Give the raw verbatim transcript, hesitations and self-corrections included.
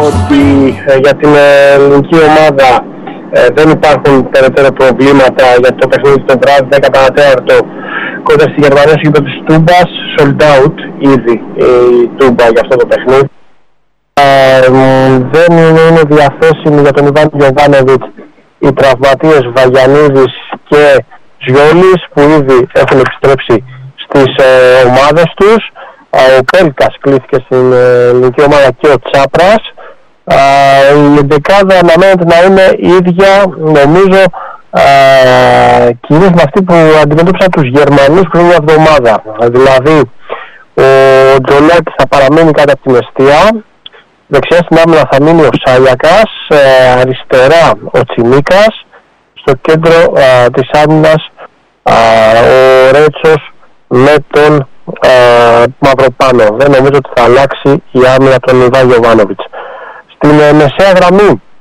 ότι ε, για την ελληνική ομάδα ε, δεν υπάρχουν περαιτέρω προβλήματα για το παιχνίδι το βράδυ δέκα παρά τέταρτο κοντά στη Γερμανία στο γήπεδο της Τούμπας. Sold out ήδη η Τούμπα για αυτό το παιχνίδι. Ε, δεν είναι διαθέσιμοι για τον Ιβάν Γιοβάνοβιτς οι τραυματίες Βαγιανίδης και Ζιόλης που ήδη έχουν επιστρέψει στις ε, ομάδες τους. Ο Πέλκας κλείθηκε στην ε, ελληνική ομάδα και ο Τσάπρας. Ε, η εντεκάδα αναμένεται να είναι ίδια, νομίζω, ε, κυρίως με αυτή που αντιμετώπισαν τους Γερμανούς πριν μια εβδομάδα. Δηλαδή ο Τζολάκης θα παραμείνει κάτω από την εστία, δεξιά στην άμυνα θα μείνει ο Σάλιακας, ε, αριστερά ο Τσιμίκας, στο κέντρο ε, της άμυνας ε, ο Ρέτσος με τον ε, Μαυροπάνο. Δεν νομίζω ότι θα αλλάξει η άμυνα των Ιβάν Γιοβάνοβιτς. Στην ε, μεσαία γραμμή